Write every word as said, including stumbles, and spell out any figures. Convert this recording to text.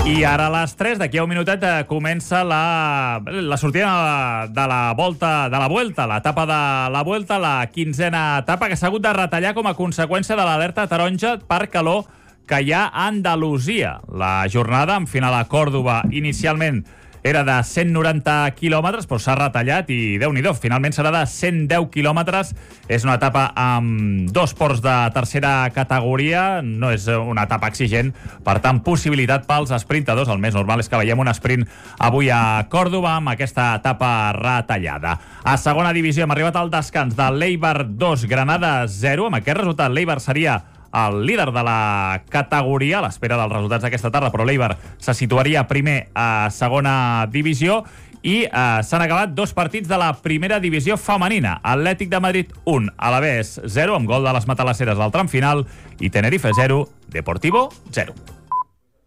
I ara a les tres, d'aquí a un minutet, eh, comença la, la sortida de la volta, de la Vuelta, l'etapa de la Vuelta, la quinzena etapa, que s'ha hagut de retallar com a conseqüència de l'alerta taronja per calor que hi ha a Andalusia. La jornada, amb final a Còrdova, inicialment era de cent noranta quilòmetres, però s'ha retallat i Déu-n'hi-do, finalment serà de cent deu quilòmetres. És una etapa amb dos ports de tercera categoria, no és una etapa exigent, per tant, possibilitat pels esprintadors. El més normal és que veiem un sprint avui a Còrdova amb aquesta etapa retallada. A segona divisió hem arribat al descans de l'Eibar dos, Granada zero. Amb aquest resultat l'Eibar seria el líder de la categoria, a l'espera dels resultats d'aquesta tarda, però l'Eibar se situaria primer a segona divisió. I eh, s'han acabat dos partits de la primera divisió femenina. Atlètic de Madrid un, Alavés zero, amb gol de les matalasseres al tram final, i Tenerife zero, Deportivo zero.